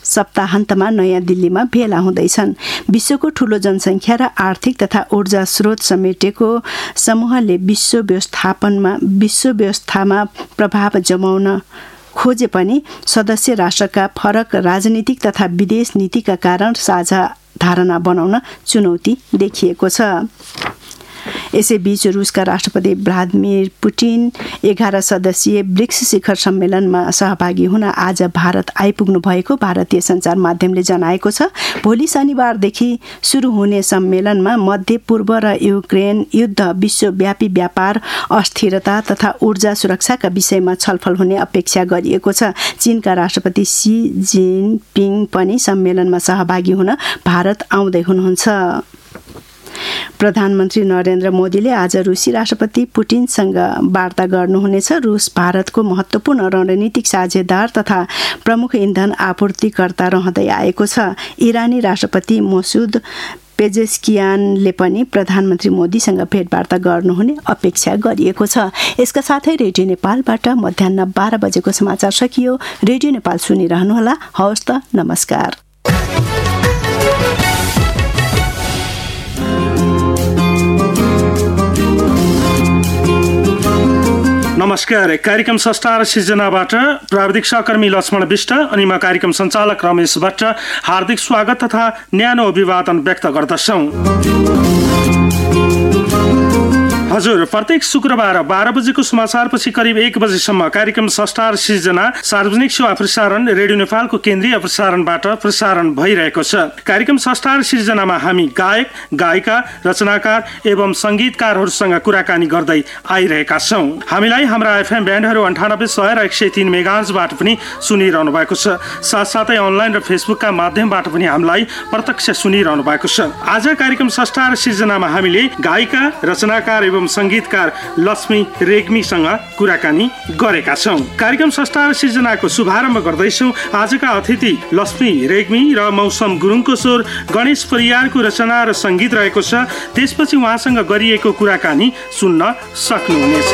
सप्ताहन्तमा नयाँ दिल्लीमा भेला हुँदैछन्। विश्वको ठूलो जनसङ्ख्या र आर्थिक तथा ऊर्जा स्रोत समेटेको समूहले विश्व व्यवस्थामा प्रभाव जमाउन खोजे पनि सदस्य राष्ट्रका फरक राजनीतिक तथा विदेश नीतिका कारण साझा धारणा बनाउन चुनौती देखिएको छ। यसैबीच रुसका राष्ट्रपति भ्लादिमिर पुटिन 11 सदस्यीय ब्रिक्स शिखर सम्मेलनमा सहभागी हुन आज भारत आइपुग्नु भएको भारतीय सञ्चार माध्यमले जनाएको छ। भोलि शनिबारदेखि सुरु हुने सम्मेलनमा मध्य पूर्व र युक्रेन युद्ध, विश्वव्यापी व्यापार अस्थिरता तथा ऊर्जा सुरक्षाका विषयमा छलफल हुने अपेक्षा गरिएको छ। चीनका राष्ट्रपति सी जिनपिङ पनि सम्मेलनमा सहभागी हुन भारत आउँदै हुनुहुन्छ। प्रधानमन्त्री नरेन्द्र मोदीले आज रुसी राष्ट्रपति पुटिनसँग वार्ता गर्नुहुनेछ। रुस भारतको महत्त्वपूर्ण रणनीतिक साझेदार तथा प्रमुख इन्धन आपूर्तिकर्ता रहँदै आएको छ। इरानी राष्ट्रपति मसुद पेजेस्कियानले पनि प्रधानमन्त्री मोदीसँग भेटवार्ता गर्नुहुने अपेक्षा गरिएको छ। यसका साथै रेडियो नेपालबाट मध्याह्न 12 बजेको समाचार सकियो। रेडियो नेपाल सुनिरहनुहोला। हवस् त, नमस्कार। नमस्कार। कार्यक्रम संस्था र सिर्जनाबाट प्राविधिक सहकर्मी लक्ष्मण विष्ट अनि म कार्यक्रम सञ्चालक रमेश भट्ट हार्दिक स्वागत तथा न्यानो अभिवादन व्यक्त गर्दछौँ। हजुर, प्रत्येक शुक्रबार 12 बजेको समाचारपछि करिब 1 बजेसम्म कार्यक्रम संस्था र सिर्जना सार्वजनिक सेवा प्रसारण रेडियो नेपालको केन्द्रीय प्रसारणबाट प्रसारण भइरहेको छ। कार्यक्रम संस्था र सिर्जनामा हामी गायक, गायिका, रचनाकार एवं संगीतकारहरूसँग कुराकानी गर्दै आइरहेका छौँ। हामीलाई हाम्रा एफएम ब्यान्डहरू 98, 100 र 103 मेगाहर्जबाट पनि सुनिरहनु भएको छ। साथसाथै अनलाइन र फेसबुकका माध्यमबाट पनि हामीलाई प्रत्यक्ष सुनिरहनु भएको छ। आज कार्यक्रम संस्था र सिर्जनामा हामीले गायिका, रचनाकार एवं संगीतकार लक्ष्मी रेग्मीसँग कुराकानी गरेका छौँ। कार्यक्रम संस्था र सिर्जनाको शुभारम्भ गर्दैछौँ। आजका अतिथि लक्ष्मी रेग्मी र मौसम गुरुङको स्वर, गणेश परियारको रचना र संगीत रहेको छ। त्यसपछि उहाँसँग गरिएको कुराकानी सुन्न सक्नुहुनेछ।